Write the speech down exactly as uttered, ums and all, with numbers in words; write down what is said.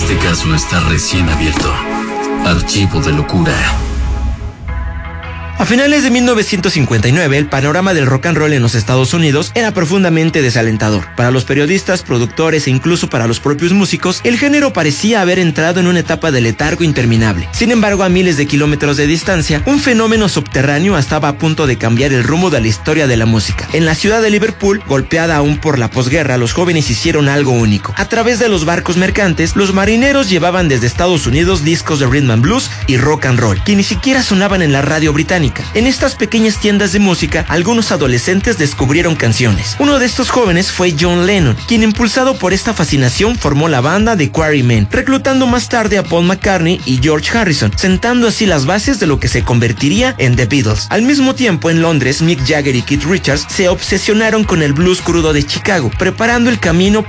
Este caso está recién abierto. Archivo de locura. A finales de mil novecientos cincuenta y nueve, el panorama del rock and roll en los Estados Unidos era profundamente desalentador. Para los periodistas, productores e incluso para los propios músicos, el género parecía haber entrado en una etapa de letargo interminable. Sin embargo, a miles de kilómetros de distancia, un fenómeno subterráneo estaba a punto de cambiar el rumbo de la historia de la música. En la ciudad de Liverpool, golpeada aún por la posguerra, los jóvenes hicieron algo único. A través de los barcos mercantes, los marineros llevaban desde Estados Unidos discos de rhythm and blues y rock and roll, que ni siquiera sonaban en la radio británica. En estas pequeñas tiendas de música, algunos adolescentes descubrieron canciones. Uno de estos jóvenes fue John Lennon, quien, impulsado por esta fascinación, formó la banda The Quarrymen, reclutando más tarde a Paul McCartney y George Harrison, sentando así las bases de lo que se convertiría en The Beatles. Al mismo tiempo, en Londres, Mick Jagger y Keith Richards se obsesionaron con el blues crudo de Chicago, preparando el camino para